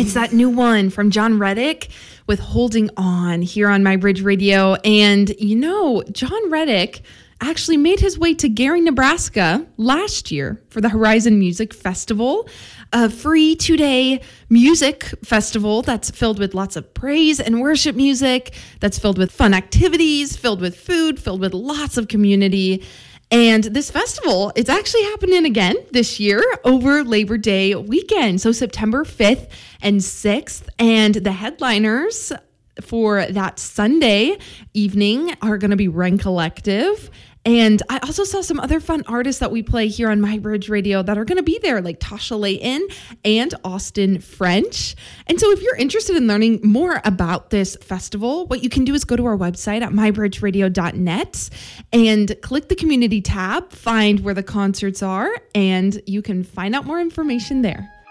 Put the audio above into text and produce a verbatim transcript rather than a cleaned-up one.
It's that new one from John Reddick with Holding On here on My Bridge Radio. And, you know, John Reddick actually made his way to Gary, Nebraska last year for the Horizon Music Festival, a free two-day music festival that's filled with lots of praise and worship music, that's filled with fun activities, filled with food, filled with lots of community. And this festival, it's actually happening again this year over Labor Day weekend. So September fifth and sixth. And the headliners for that Sunday evening are going to be Wren Collective. And I also saw some other fun artists that we play here on My Bridge Radio that are going to be there, like Tasha Layton and Austin French. And so if you're interested in learning more about this festival, what you can do is go to our website at my bridge radio dot net and click the community tab, find where the concerts are, and you can find out more information there.